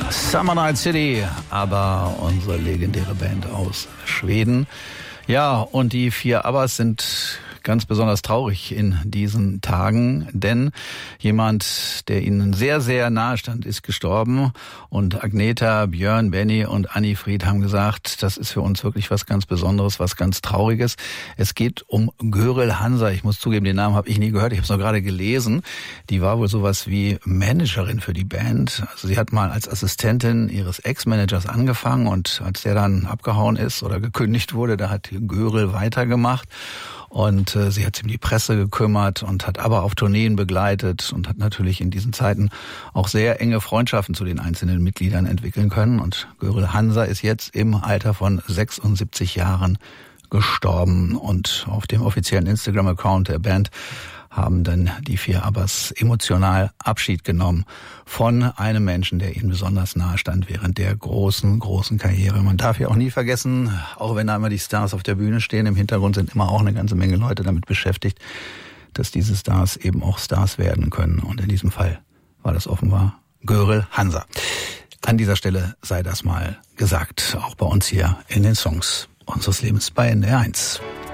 Summer Night City, aber unsere legendäre Band aus Schweden. Ja, und die 4 Abbas sind ganz besonders traurig in diesen Tagen, denn jemand, der ihnen sehr, sehr nahe stand, ist gestorben. Und Agneta, Björn, Benny und Anni-Fried haben gesagt, das ist für uns wirklich was ganz Besonderes, was ganz Trauriges. Es geht um Görel Hansa. Ich muss zugeben, den Namen habe ich nie gehört. Ich habe es noch gerade gelesen. Die war wohl sowas wie Managerin für die Band. Also sie hat mal als Assistentin ihres Ex-Managers angefangen und als der dann abgehauen ist oder gekündigt wurde, da hat Görel weitergemacht. Und sie hat sich um die Presse gekümmert und hat aber auf Tourneen begleitet und hat natürlich in diesen Zeiten auch sehr enge Freundschaften zu den einzelnen Mitgliedern entwickeln können. Und Görel Hansa ist jetzt im Alter von 76 Jahren gestorben. Und auf dem offiziellen Instagram-Account der Band haben dann die 4 Abbas emotional Abschied genommen von einem Menschen, der ihnen besonders nahe stand während der großen, großen Karriere. Man darf ja auch nie vergessen, auch wenn da immer die Stars auf der Bühne stehen, im Hintergrund sind immer auch eine ganze Menge Leute damit beschäftigt, dass diese Stars eben auch Stars werden können. Und in diesem Fall war das offenbar Görel Hansa. An dieser Stelle sei das mal gesagt, auch bei uns hier in den Songs unseres Lebens bei NDR 1.